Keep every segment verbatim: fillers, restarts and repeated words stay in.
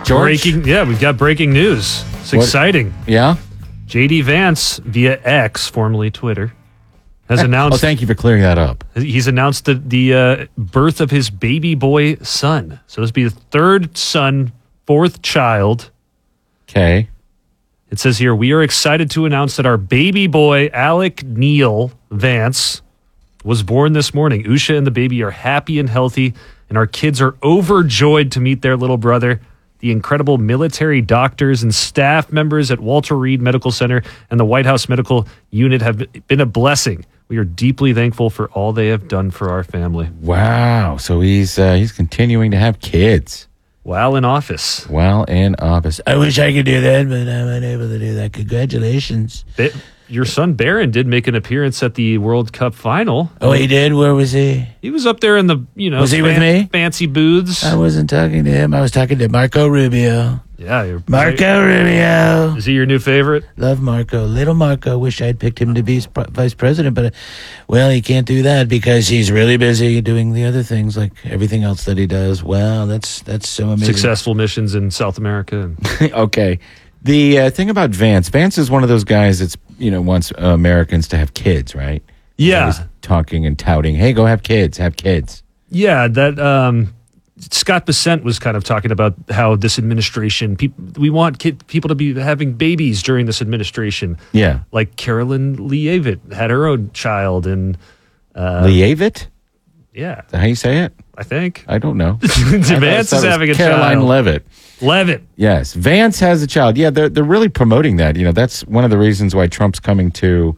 George? breaking. Yeah, we've got breaking news. It's What? exciting. Yeah? J D Vance via X, formerly Twitter, has announced. Oh, thank you for clearing that up. He's announced the, the uh, birth of his baby boy son. So this will be the third son, fourth child. Okay. It says here, we are excited to announce that our baby boy, Alec Neil Vance, was born this morning. Usha and the baby are happy and healthy, and our kids are overjoyed to meet their little brother. The incredible military doctors and staff members at Walter Reed Medical Center and the White House Medical Unit have been a blessing. We are deeply thankful for all they have done for our family. Wow. So he's uh, he's continuing to have kids While in office. while in office. I wish I could do that, but I'm unable to do that. Congratulations. Ba- Your son Barron did make an appearance at the World Cup final. Oh, he did? Where was he? He was up there in the, you know, Was he with me? fancy booths. I wasn't talking to him. I was talking to Marco Rubio. Yeah, you're, Marco Rubio. Is he your new favorite? Love Marco. Little Marco. Wish I'd picked him to be sp- vice president, but, uh, well, he can't do that because he's really busy doing the other things, like everything else that he does. Wow, that's that's so amazing. Successful missions in South America. Okay. The uh, thing about Vance, Vance is one of those guys that's, you know, wants uh, Americans to have kids, right? Yeah. He's talking and touting, hey, go have kids, have kids. Yeah, that um, Scott Bessent was kind of talking about how this administration, peop- we want kid- people to be having babies during this administration. Yeah. Like Carolyn Leavitt had her own child, and uh, Leavitt? yeah, Is that how you say it? I think. I don't know. Vance is having a Caroline child. Leavitt. Levitt. Yes, Vance has a child. Yeah, they're they're really promoting that. You know, that's one of the reasons why Trump's coming to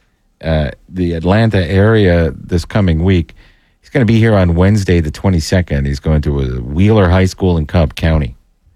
uh, the Atlanta area this coming week. He's going to be here on Wednesday, the twenty-second. He's going to a Wheeler High School in Cobb County,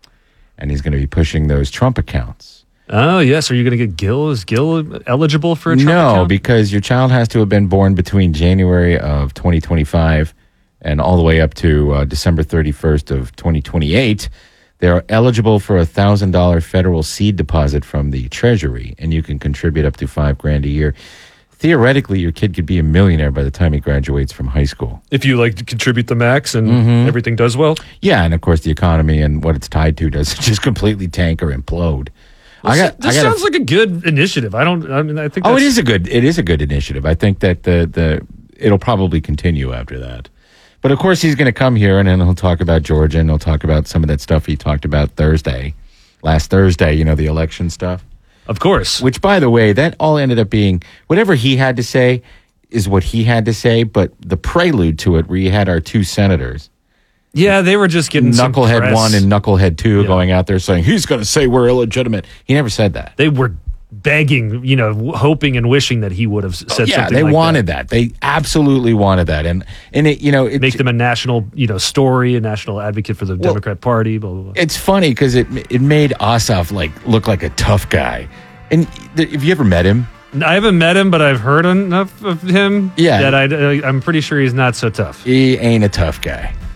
and he's going to be pushing those Trump accounts. Oh, yes. Are you going to get Gil? Is Gil eligible for a Trump No, account? because your child has to have been born between January of twenty twenty-five and all the way up to uh, December thirty-first of twenty twenty-eight. They're eligible for a one thousand dollars federal seed deposit from the Treasury, and you can contribute up to five grand a year. Theoretically, your kid could be a millionaire by the time he graduates from high school. If you like to contribute the max and Mm-hmm. everything does well. Yeah, and of course, the economy and what it's tied to does just completely tank or implode. I got. This I got sounds like a good initiative. I don't. I mean, I think. Oh, it that's- is a good. It is a good initiative. I think that the the it'll probably continue after that. But of course, he's going to come here and then he'll talk about Georgia and he'll talk about some of that stuff he talked about Thursday, last Thursday. You know, the election stuff. Of course. Which, by the way, that all ended up being whatever he had to say is what he had to say. But the prelude to it, where you had our two senators, Yeah, they were just getting some Knucklehead press. One and Knucklehead Two, Yeah. going out there saying he's going to say we're illegitimate. He never said that. They were begging, you know, w- hoping and wishing that he would have s- said yeah, something they like wanted that. They absolutely wanted that, and and it, you know, it, Make them a national, you know, story, a national advocate for the Democrat Party, blah, blah, blah. it's funny because it it made Ossoff like look like a tough guy. And th- have you ever met him? I haven't met him, but I've heard enough of him Yeah. that I, I'm pretty sure he's not so tough. He ain't a tough guy.